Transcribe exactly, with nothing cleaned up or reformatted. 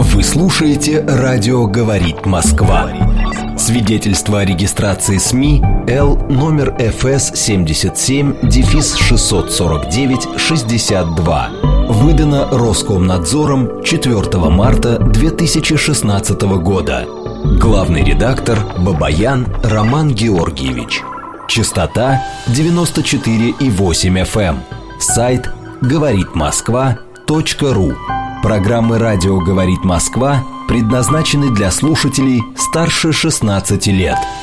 Вы слушаете «Радио говорит Москва». Свидетельство о регистрации СМИ Л номер эф эс семьдесят семь шестьсот сорок девять шестьдесят два. Выдано Роскомнадзором четвёртого марта две тысячи шестнадцатого года. Главный редактор Бабаян Роман Георгиевич. Частота девяносто четыре и восемь эф эм. Сайт говорит москва точка ру. Программы «Радио говорит Москва» предназначены для слушателей старше шестнадцати лет.